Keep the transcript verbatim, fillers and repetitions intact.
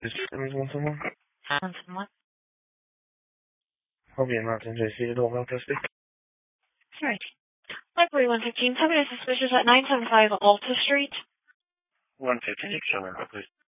Is this one someone? One someone. I'll be in Mountain J C, don't know this. Sorry. Library one fifteen, somebody suspicious at nine seventy-five Alta Street. one fifteen, show me, please.